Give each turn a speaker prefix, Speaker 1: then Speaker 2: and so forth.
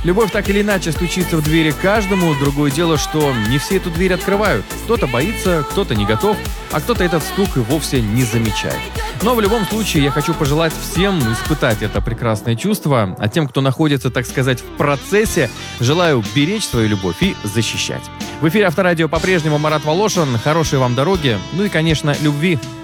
Speaker 1: Любовь так или иначе стучится в двери каждому. Другое дело, что не все эту дверь открывают. Кто-то боится, кто-то не готов, а кто-то этот стук и вовсе не замечает. Но в любом случае я хочу пожелать всем испытать это прекрасное чувство, а тем, кто находится, так сказать, в процессе, желаю беречь свою любовь и защищать. В эфире Авторадио по-прежнему Марат Волошин. Хорошей вам дороги, ну и, конечно, любви.